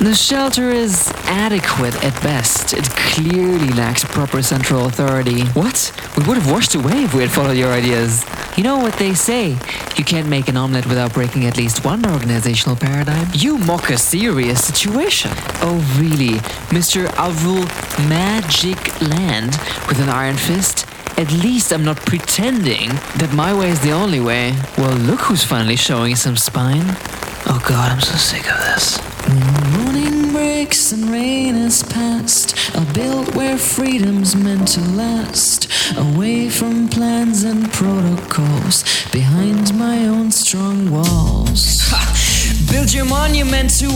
The shelter is adequate at best. It clearly lacks proper central authority. What? We would have washed away if we had followed your ideas. You know what they say, you can't make an omelette without breaking at least one organizational paradigm. You mock a serious situation. Oh really, Mr. Avul Magic Land with an iron fist? At least I'm not pretending that my way is the only way. Well, look who's finally showing some spine. Oh god, I'm so sick of this. Morning breaks and rain is past. I'll build where freedom's meant to last. Away from plans and protocols, behind my own strong walls. Ha! Build your monument to